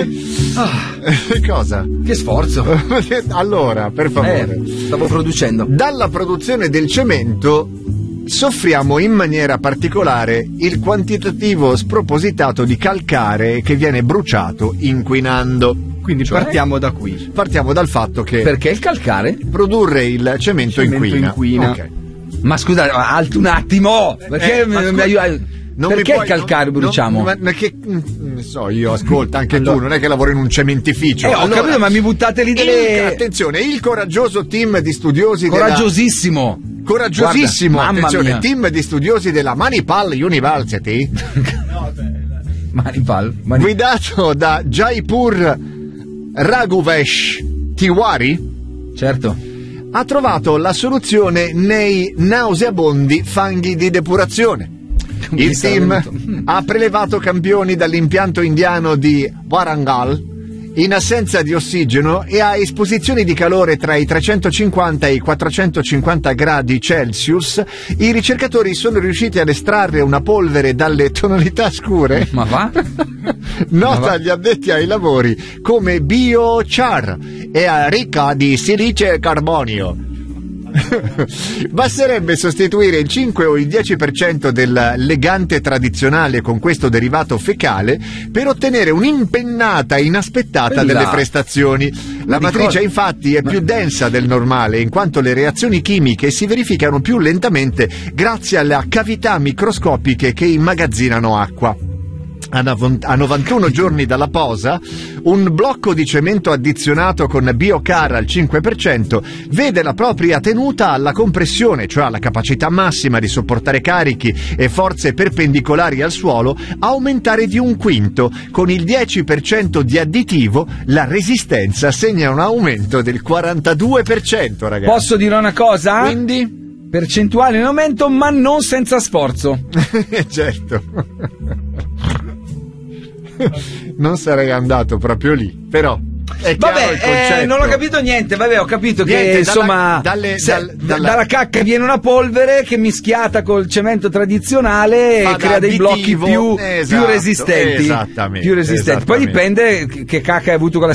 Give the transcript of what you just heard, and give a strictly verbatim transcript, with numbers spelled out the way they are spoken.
Che ah, cosa? Che sforzo. Allora, per favore. Eh, stavo producendo. Dalla produzione del cemento soffriamo in maniera particolare il quantitativo spropositato di calcare che viene bruciato inquinando. Quindi cioè, partiamo da qui. Partiamo dal fatto che perché il calcare? Produrre il cemento, cemento inquina. inquina. Okay. Ma scusate, alto un attimo, perché eh, mi, scu- mi aiuta? Non perché puoi, il calcare non, bruciamo? Non, non, che, ne so io, ascolta, anche allora, tu, non è che lavori in un cementificio. Eh, ho allora, capito, ma mi buttate lì delle... il, attenzione, il coraggioso team di studiosi Coraggiosissimo. della... Coraggiosissimo, Guarda, attenzione, mia. team di studiosi della Manipal University. Manipal, Manipal. Guidato da Jaipur Raghuvesh Tiwari. Certo. Ha trovato la soluzione nei nauseabondi fanghi di depurazione. Il team ha prelevato campioni dall'impianto indiano di Warangal in assenza di ossigeno e a esposizioni di calore tra i trecentocinquanta e i quattrocentocinquanta gradi Celsius. I ricercatori sono riusciti ad estrarre una polvere dalle tonalità scure. Ma va? Nota Ma va? agli addetti ai lavori come biochar e ricca di silice e carbonio. Basterebbe sostituire il cinque o il dieci per cento del legante tradizionale con questo derivato fecale per ottenere un'impennata inaspettata Bella. delle prestazioni. La Ma matrice ricordo... infatti è Ma... più densa del normale, in quanto le reazioni chimiche si verificano più lentamente grazie alle cavità microscopiche che immagazzinano acqua. A novantuno giorni dalla posa, un blocco di cemento addizionato con biochar al cinque per cento vede la propria tenuta alla compressione, cioè alla capacità massima di sopportare carichi e forze perpendicolari al suolo, aumentare di un quinto. Con il dieci per cento di additivo, la resistenza segna un aumento del quarantadue per cento, ragazzi. Posso dire una cosa? Quindi? Percentuale in aumento, ma non senza sforzo. Certo. Non sarei andato proprio lì, però è chiaro il concetto. Vabbè, eh, non ho capito niente. Vabbè, ho capito Niente, che insomma dalla, dalle, se, dal, dalla... dalla cacca viene una polvere che mischiata col cemento tradizionale Fa crea dei blocchi più, esatto, più resistenti. Esattamente, più resistenti. Poi esattamente. dipende che cacca hai avuto con la